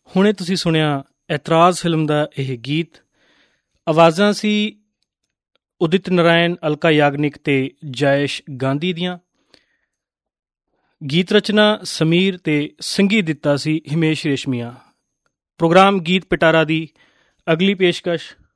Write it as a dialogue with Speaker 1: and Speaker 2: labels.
Speaker 1: ਹੁਣੇ ਤੁਸੀਂ ਸੁਣਿਆ ਐਤਰਾਜ਼ ਫਿਲਮ ਦਾ ਇਹ ਗੀਤ। ਆਵਾਜ਼ਾਂ ਸੀ ਉਦਿਤ ਨਾਰਾਇਣ, ਅਲਕਾ ਯਾਗਨਿਕ ਅਤੇ ਜਯੇਸ਼ ਗਾਂਧੀ ਦੀਆਂ। ਗੀਤ ਰਚਨਾ ਸਮੀਰ ਅਤੇ ਸੰਗੀਤ ਦਿੱਤਾ ਸੀ ਹਿਮੇਸ਼ ਰੇਸ਼ਮੀਆ। ਪ੍ਰੋਗਰਾਮ ਗੀਤ ਪਿਟਾਰਾ ਦੀ ਅਗਲੀ ਪੇਸ਼ਕਸ਼